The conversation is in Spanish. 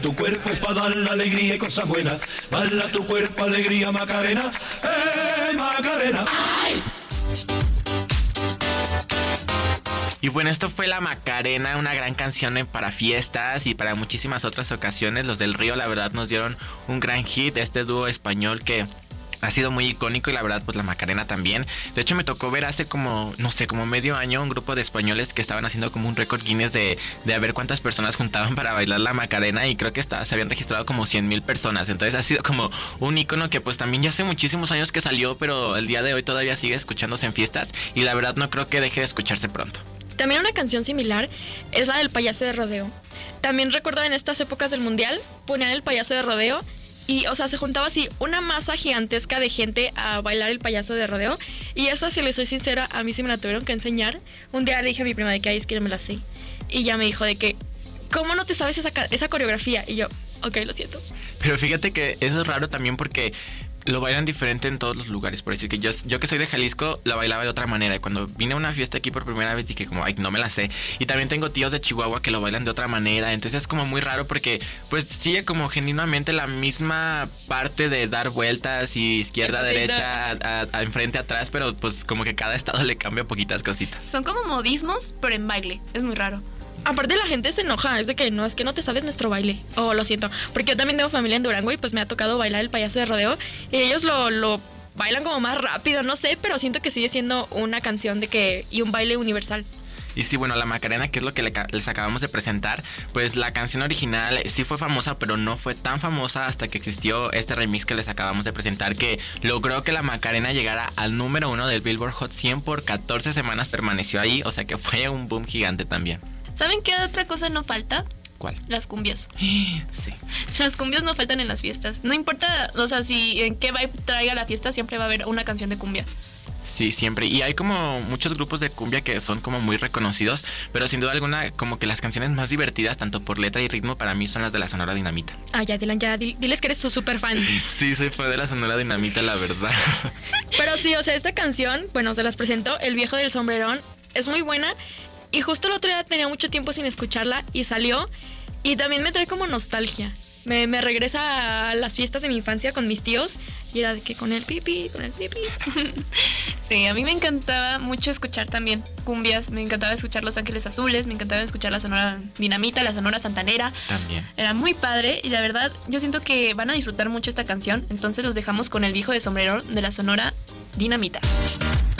Tu cuerpo es para dar la alegría y cosas buenas. Baila tu cuerpo, alegría, Macarena. Macarena! ¡Ay! Y bueno, esto fue La Macarena, una gran canción para fiestas y para muchísimas otras ocasiones. Los del Río, la verdad, nos dieron un gran hit. Este dúo español que ha sido muy icónico y la verdad pues la Macarena también. De hecho me tocó ver hace como, no sé, como medio año un grupo de españoles que estaban haciendo como un récord Guinness de a ver cuántas personas juntaban para bailar la Macarena y creo que se habían registrado como 100,000 personas. Entonces ha sido como un icono que pues también ya hace muchísimos años que salió, pero el día de hoy todavía sigue escuchándose en fiestas y la verdad no creo que deje de escucharse pronto. También una canción similar es la del payaso de rodeo. También recuerdo en estas épocas del mundial ponían el payaso de rodeo. Y, o sea, se juntaba así una masa gigantesca de gente a bailar el payaso de rodeo. Y eso, si les soy sincera, a mí sí me la tuvieron que enseñar. Un día le dije a mi prima de que, ay, es que no me la sé. Y ya me dijo de que, ¿cómo no te sabes esa coreografía? Y yo, ok, lo siento. Pero fíjate que eso es raro también porque lo bailan diferente en todos los lugares. Por decir que yo que soy de Jalisco, la bailaba de otra manera. Y cuando vine a una fiesta aquí por primera vez dije como, ay, no me la sé. Y también tengo tíos de Chihuahua que lo bailan de otra manera. Entonces es como muy raro porque pues sigue como genuinamente la misma parte de dar vueltas y izquierda, derecha, a enfrente, atrás. Pero pues como que cada estado le cambia poquitas cositas. Son como modismos, pero en baile. Es muy raro. Aparte la gente se enoja, es de que no, es que no te sabes nuestro baile. Oh, lo siento, porque yo también tengo familia en Durango y pues me ha tocado bailar el payaso de rodeo. Y ellos lo bailan como más rápido, no sé, pero siento que sigue siendo una canción y un baile universal. Y sí, bueno, la Macarena, que es lo que les acabamos de presentar, pues la canción original sí fue famosa, pero no fue tan famosa hasta que existió este remix que les acabamos de presentar, que logró que la Macarena llegara al número 1 del Billboard Hot 100 por 14 semanas, permaneció ahí, o sea que fue un boom gigante también. ¿Saben qué otra cosa no falta? ¿Cuál? Las cumbias. Sí. Las cumbias no faltan en las fiestas. No importa, o sea, si en qué vibe traiga la fiesta, siempre va a haber una canción de cumbia. Sí, siempre. Y hay como muchos grupos de cumbia que son como muy reconocidos, pero sin duda alguna como que las canciones más divertidas, tanto por letra y ritmo, para mí son las de la Sonora Dinamita. Ah, ya, Dylan, ya, diles que eres su súper fan. Sí, soy fan de la Sonora Dinamita, la verdad. Pero sí, o sea, esta canción, bueno, se las presento, El Viejo del Sombrerón, es muy buena. Y justo el otro día tenía mucho tiempo sin escucharla y salió. Y también me trae como nostalgia. Me regresa a las fiestas de mi infancia con mis tíos. Y era de que con el pipi. Sí, a mí me encantaba mucho escuchar también cumbias. Me encantaba escuchar Los Ángeles Azules. Me encantaba escuchar la Sonora Dinamita, la Sonora Santanera. También. Era muy padre y la verdad yo siento que van a disfrutar mucho esta canción. Entonces los dejamos con El Viejo de Sombrero de la Sonora Dinamita.